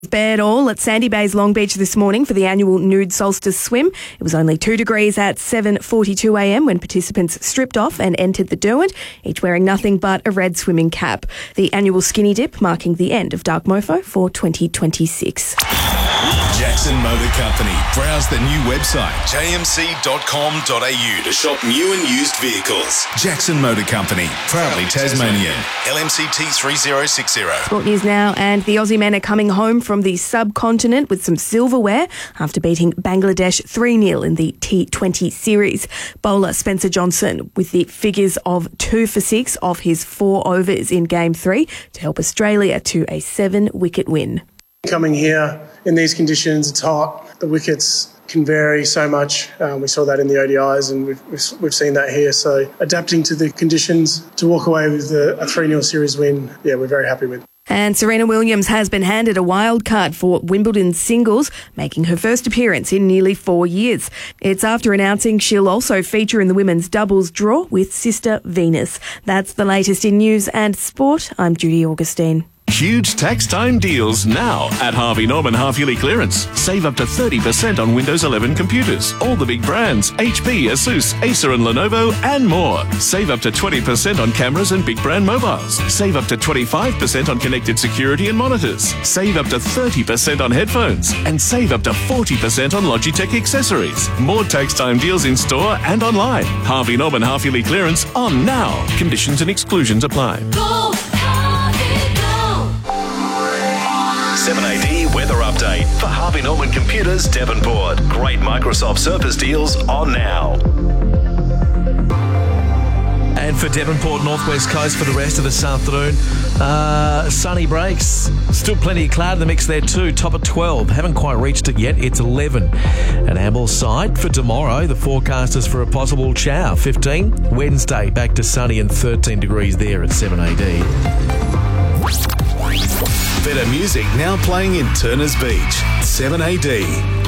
Bed all at Sandy Bay's Long Beach this morning for the annual nude solstice swim. It was only 2 degrees at 7:42am when participants stripped off and entered the Derwent, each wearing nothing but a red swimming cap. The annual skinny dip marking the end of Dark Mofo for 2026. Jackson Motor Company. Browse the new website, jmc.com.au to shop new and used vehicles. Jackson Motor Company, proudly Tasmanian. LMCT 3060. Sport news now, and the Aussie men are coming home from the subcontinent with some silverware after beating Bangladesh 3-0 in the T20 series. Bowler Spencer Johnson with the figures of 2 for 6 off his 4 overs in Game 3 to help Australia to a 7-wicket win. Coming here in these conditions, it's hot. The wickets can vary so much. We saw that in the ODIs, and we've seen that here. So adapting to the conditions to walk away with a 3-0 series win, we're very happy with. And Serena Williams has been handed a wild card for Wimbledon singles, making her first appearance in nearly 4 years. It's after announcing she'll also feature in the women's doubles draw with sister Venus. That's the latest in news and sport. I'm Judy Augustine. Huge tax time deals now at Harvey Norman half-yearly clearance. Save up to 30% on Windows 11 computers. All the big brands, HP, Asus, Acer and Lenovo and more. Save up to 20% on cameras and big brand mobiles. Save up to 25% on connected security and monitors. Save up to 30% on headphones. And save up to 40% on Logitech accessories. More tax time deals in store and online. Harvey Norman half-yearly clearance on now. Conditions and exclusions apply. Go! 7AD weather update for Harvey Norman Computers, Devonport. Great Microsoft Surface deals on now. And for Devonport, Northwest Coast for the rest of this afternoon, sunny breaks. Still plenty of cloud in the mix there too. Top at 12. Haven't quite reached it yet. It's 11. And Ambleside for tomorrow, the forecast is for a possible shower. 15. Wednesday, back to sunny and 13 degrees there at 7AD. Better music now playing in Turners Beach. 7AD.